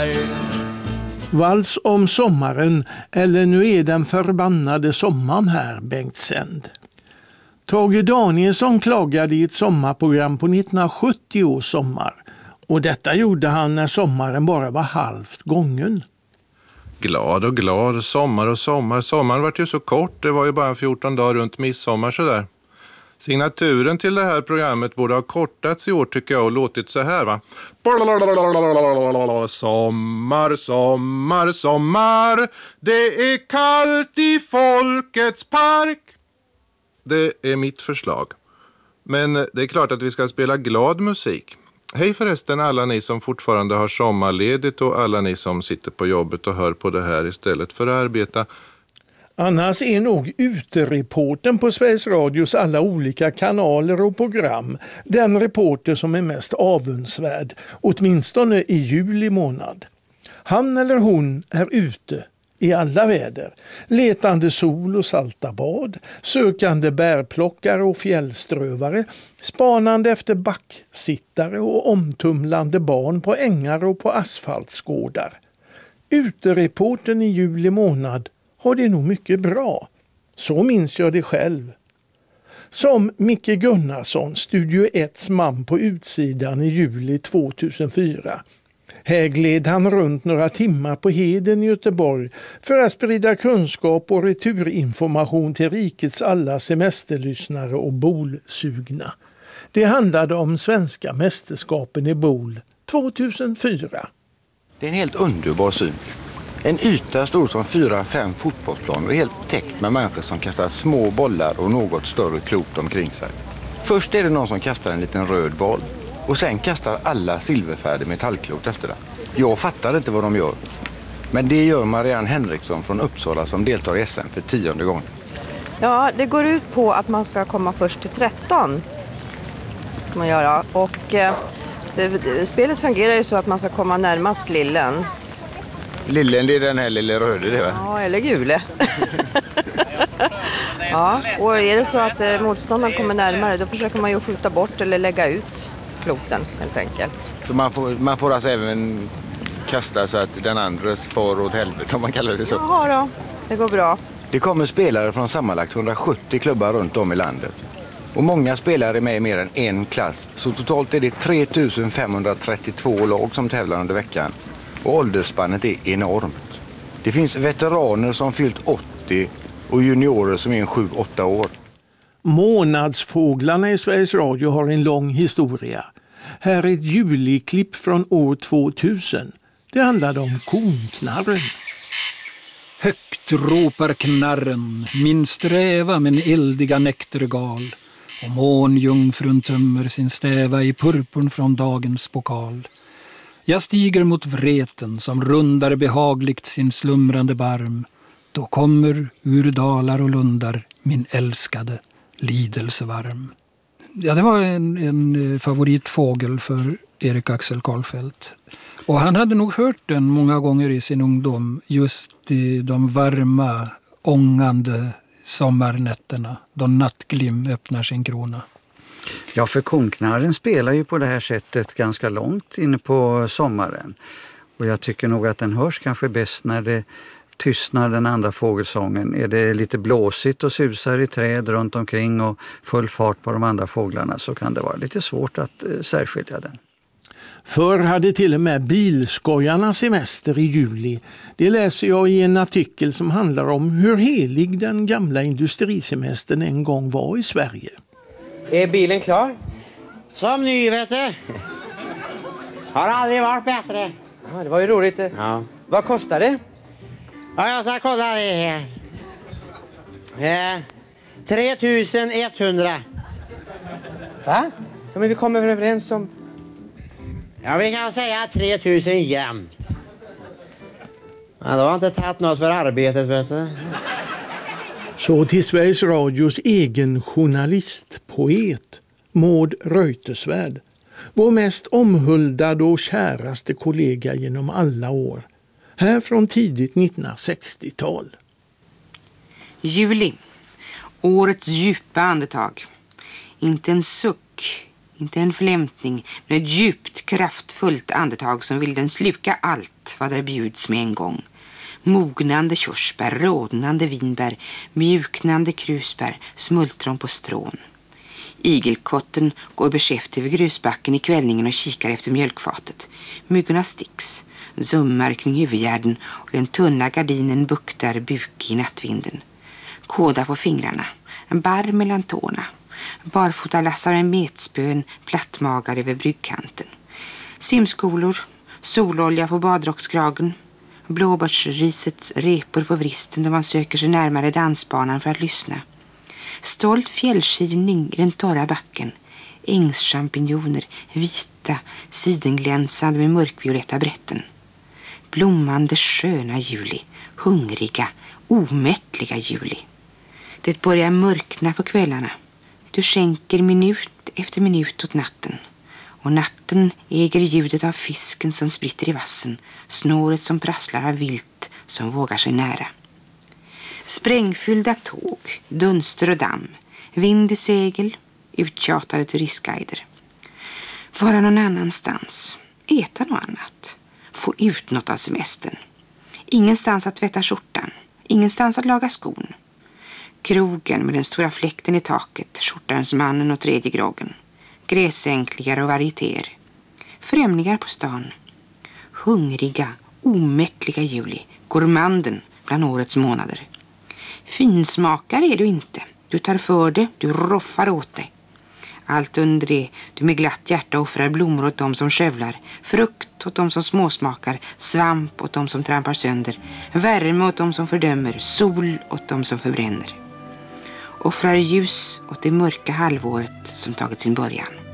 maj. Vals om sommaren, eller nu är den förbannade sommaren här, Bengt Sänd. Tage Danielsson klagade i ett sommarprogram på 1970 års sommar. Och detta gjorde han när sommaren bara var halvt gången. Glad och glad, sommar och sommar. Sommaren var ju så kort, det var ju bara 14 dagar runt midsommar sådär. Signaturen till det här programmet borde ha kortats i år tycker jag och låtit så här va. Sommar, sommar, sommar. Det är kallt i Folkets park. Det är mitt förslag. Men det är klart att vi ska spela glad musik. Hej förresten alla ni som fortfarande har sommarledigt och alla ni som sitter på jobbet och hör på det här istället för att arbeta. Annars är nog utereporten på Sveriges Radios alla olika kanaler och program den reporter som är mest avundsvärd, åtminstone i juli månad. Han eller hon är ute i alla väder, letande sol och salta bad, sökande bärplockare och fjällströvare, spanande efter backsittare och omtumlande barn på ängar och på asfaltsgårdar. Utereporten i juli månad har det nog mycket bra. Så minns jag det själv. Som Micke Gunnarsson, Studio 1:s man på utsidan i juli 2004. Här gled han runt några timmar på Heden i Göteborg för att sprida kunskap och returinformation till rikets alla semesterlyssnare och bolsugna. Det handlade om svenska mästerskapen i bol 2004. Det är en helt underbar syn. En yta stor som 4-5 fotbollsplaner är helt täckt med människor som kastar små bollar och något större klot omkring sig. Först är det någon som kastar en liten röd boll och sen kastar alla silverfärdig metallklot efter det. Jag fattar inte vad de gör. Men det gör Marianne Henriksson från Uppsala som deltar i SM för 10:e gången. Ja, det går ut på att man ska komma först till 13. Kan man göra. Och spelet fungerar ju så att man ska komma närmast lillen. Lillen, det är den här lilla röde det va? Ja, eller gule. Ja, och är det så att motståndaren kommer närmare då försöker man ju skjuta bort eller lägga ut kloten helt enkelt. Så man får alltså även kasta så att den andres far åt helvete om man kallar det så? Ja då, det går bra. Det kommer spelare från sammanlagt 170 klubbar runt om i landet. Och många spelare är med i mer än en klass. Så totalt är det 3532 lag som tävlar under veckan. Och åldersspannet är enormt. Det finns veteraner som fyllt 80 och juniorer som är 7-8 år. Månadsfåglarna i Sveriges Radio har en lång historia. Här är ett juliklipp från år 2000. Det handlade om konknarren. Högt ropar knarren, min sträva men eldiga nektergal. Och månjungfrun tömmer sin stäva i purpurn från dagens pokal. Jag stiger mot vreten som rundar behagligt sin slumrande barm. Då kommer ur dalar och lundar min älskade lidelsevarm. Ja, det var en favoritfågel för Erik Axel Karlfeldt. Och han hade nog hört den många gånger i sin ungdom just i de varma, ångande sommarnätterna då nattglim öppnar sin krona. Ja, för konknarren spelar ju på det här sättet ganska långt inne på sommaren. Och jag tycker nog att den hörs kanske bäst när det tystnar den andra fågelsången. Är det lite blåsigt och susar i träd runt omkring och full fart på de andra fåglarna så kan det vara lite svårt att särskilja den. Förr hade till och med bilskojarna semester i juli. Det läser jag i en artikel som handlar om hur helig den gamla industrisemestern en gång var i Sverige. Är bilen klar? Som ny vet du. Har aldrig varit bättre. Ja, det var ju roligt. Ja. Vad kostar det? Ja, jag ska kolla det här. 3100. Va? Ja, men vi kommer väl överens om... Ja, vi kan säga 3000 jämnt. Ja, då har inte tagit något för arbetet, vet du. Så till Sveriges Radios egen journalist, poet, Maud Reuterswärd. Vår mest omhuldade och käraste kollega genom alla år. Här från tidigt 1960-tal. Juli. Årets djupa andetag. Inte en suck, Inte en flämtning, men ett djupt, kraftfullt andetag som vill den sluka allt vad det bjuds med en gång. Mognande körsbär, rodnande vinbär, mjuknande krusbär, smultron på strån. Igelkotten går beskäft över grusbacken i kvällningen och kikar efter mjölkfatet. Myggorna sticks, zummar kring huvudgärden och den tunna gardinen buktar buk i nattvinden. Kåda på fingrarna, en barr mellan tårna. Barfota lassar en metspön plattmagar över bryggkanten. Simskolor, sololja på badrockskragen, blåbärsrisets repor på vristen då man söker sig närmare dansbanan för att lyssna. Stolt fjällskivning i den torra backen, ängschampinjoner, vita, sidenglänsande med mörkvioletta brätten. Blommande sköna juli, hungriga, omättliga juli. Det börjar mörkna på kvällarna. Du skänker minut efter minut åt natten. Och natten äger ljudet av fisken som spritter i vassen, snåret som prasslar av vilt som vågar sig nära. Sprängfyllda tåg, dunster och damm, vind i segel, uttjatade turistguider. Vara någon annanstans, äta något annat, få ut något av semestern. Ingenstans att tvätta skjortan, ingenstans att laga skon. Krogen med den stora fläkten i taket, skjortans mannen och tredje groggen. Gräsänklingar och varietéer. Främlingar på stan. Hungriga, omättliga juli, gourmanden bland årets månader. Finsmakare är du inte. Du tar för det, du roffar åt dig. Allt under det, du med glatt hjärta offrar blommor åt dem som skövlar, frukt åt dem som småsmakar, svamp åt dem som trampar sönder, värme åt dem som fördömer, sol åt dem som förbränner. Offrar ljus åt det mörka halvåret som tagit sin början.